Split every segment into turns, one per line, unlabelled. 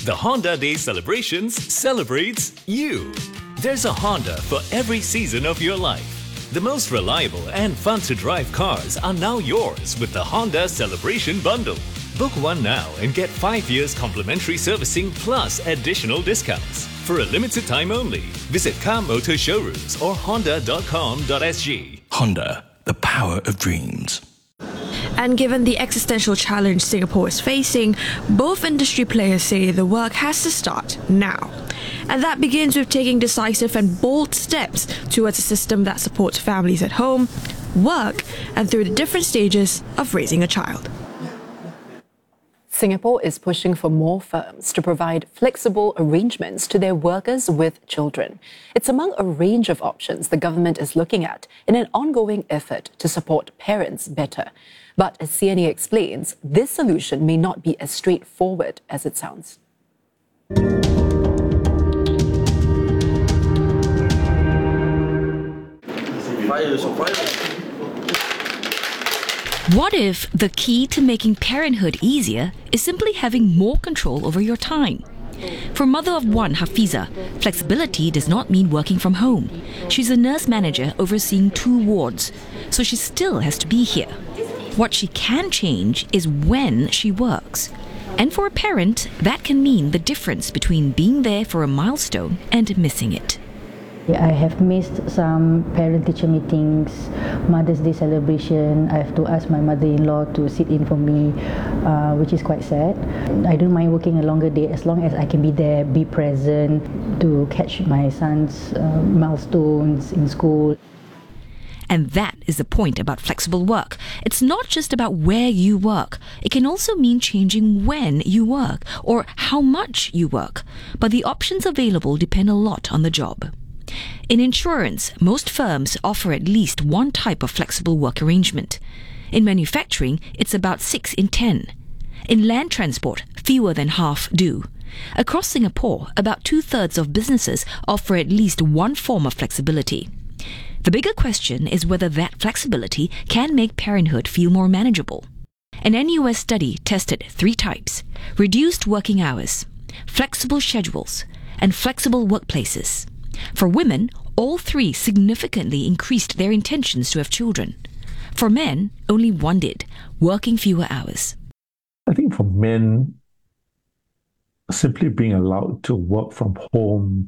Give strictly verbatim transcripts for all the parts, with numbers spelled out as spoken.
The Honda Day Celebrations celebrates you. There's a Honda for every season of your life. The most reliable and fun-to-drive cars are now yours with the Honda Celebration Bundle. Book one now and get five years complimentary servicing plus additional discounts. For a limited time only, visit Car Motor Showrooms or honda dot com dot s g.
Honda, the power of dreams.
And given the existential challenge Singapore is facing, both industry players say the work has to start now. And that begins with taking decisive and bold steps towards a system that supports families at home, work, and through the different stages of raising a child.
Singapore is pushing for more firms to provide flexible arrangements to their workers with children. It's among a range of options the government is looking at in an ongoing effort to support parents better. But as C N A explains, this solution may not be as straightforward as it sounds.
What if the key to making parenthood easier is simply having more control over your time? For mother of one, Hafiza, flexibility does not mean working from home. She's a nurse manager overseeing two wards, so she still has to be here. What she can change is when she works. And for a parent, that can mean the difference between being there for a milestone and missing it.
I have missed some parent-teacher meetings, Mother's Day celebration. I have to ask my mother-in-law to sit in for me, uh, which is quite sad. I don't mind working a longer day as long as I can be there, be present, to catch my son's uh, milestones in school.
And that is the point about flexible work. It's not just about where you work. It can also mean changing when you work or how much you work. But the options available depend a lot on the job. In insurance, most firms offer at least one type of flexible work arrangement. In manufacturing, it's about six in ten. In land transport, fewer than half do. Across Singapore, about two-thirds of businesses offer at least one form of flexibility. The bigger question is whether that flexibility can make parenthood feel more manageable. An N U S study tested three types: reduced working hours, flexible schedules, and flexible workplaces. For women, all three significantly increased their intentions to have children. For men, only one did, working fewer hours.
I think for men, simply being allowed to work from home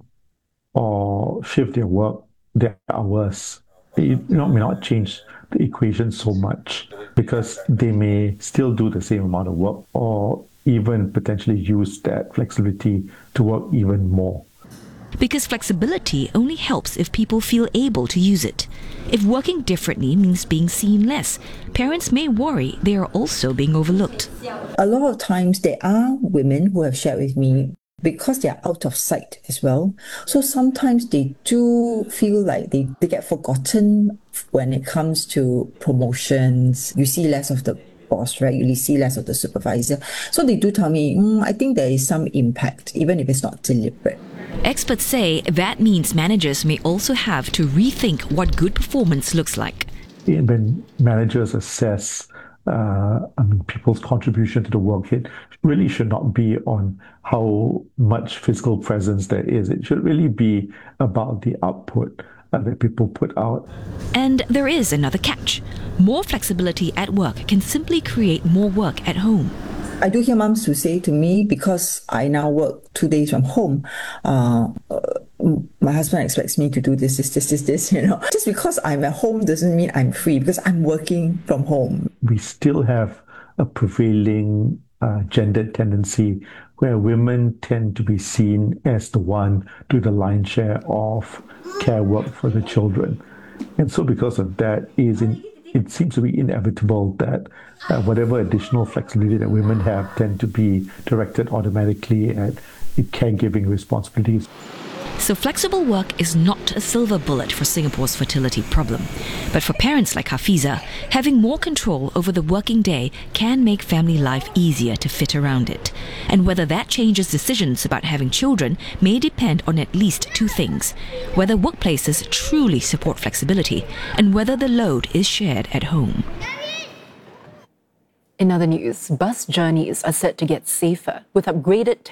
or shift their work, their hours, it you know, may not change the equation so much because they may still do the same amount of work or even potentially use that flexibility to work even more.
Because flexibility only helps if people feel able to use it. If working differently means being seen less, parents may worry they are also being overlooked.
A lot of times there are women who have shared with me because they are out of sight as well. So sometimes they do feel like they, they get forgotten when it comes to promotions. You see less of the boss, right? You see less of the supervisor. So they do tell me, mm, I think there is some impact, even if it's not deliberate.
Experts say that means managers may also have to rethink what good performance looks like.
When managers assess uh, I mean, people's contribution to the work, it really should not be on how much physical presence there is. It should really be about the output uh, that people put out.
And there is another catch. More flexibility at work can simply create more work at home.
I do hear moms who say to me, because I now work two days from home, uh, uh, my husband expects me to do this, this, this, this, this, you know. Just because I'm at home doesn't mean I'm free, because I'm working from home.
We still have a prevailing uh, gendered tendency where women tend to be seen as the one to the lion's share of care work for the children. And so because of that, is in it seems to be inevitable that uh, whatever additional flexibility that women have tend to be directed automatically at caregiving responsibilities.
So flexible work is not a silver bullet for Singapore's fertility problem. But for parents like Hafiza, having more control over the working day can make family life easier to fit around it. And whether that changes decisions about having children may depend on at least two things: whether workplaces truly support flexibility and whether the load is shared at home.
In other news, bus journeys are set to get safer with upgraded